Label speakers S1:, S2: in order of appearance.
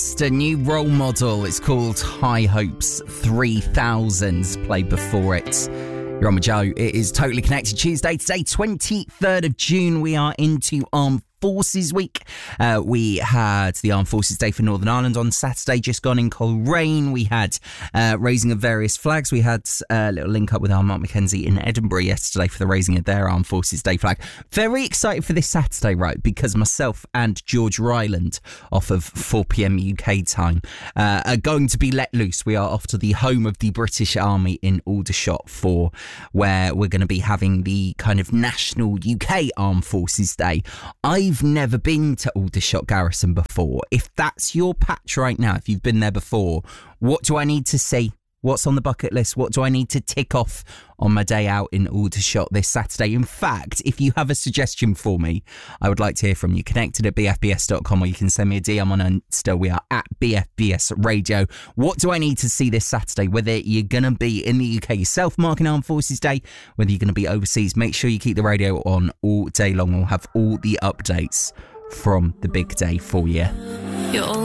S1: Trust, a new role model. It's called High Hopes 3000. Played before it. You're on with Joe. It is Totally Connected Tuesday. Today, 23rd of June. We are into Armed Forces Week. We had the Armed Forces Day for Northern Ireland on Saturday, just gone in Coleraine. We had raising of various flags. We had a little link up with our Mark Mackenzie in Edinburgh yesterday for the raising of their Armed Forces Day flag. Very excited for this Saturday, right? Because myself and George Ryland, off of 4 p.m. UK time, are going to be let loose. We are off to the home of the British Army in Aldershot where we're going to be having the kind of national UK Armed Forces Day. I've never been to Aldershot Garrison before. If that's your patch right now, if you've been there before, what do I need to see? What's on the bucket list? What do I need to tick off on my day out in Aldershot this Saturday? In fact, if you have a suggestion for me, I would like to hear from you. Connected at bfbs.com, or you can send me a DM on Insta. We are at BFBS Radio. What do I need to see this Saturday? Whether you're going to be in the UK yourself marking Armed Forces Day, whether you're going to be overseas, make sure you keep the radio on all day long. We'll have all the updates from the big day for you.
S2: You're all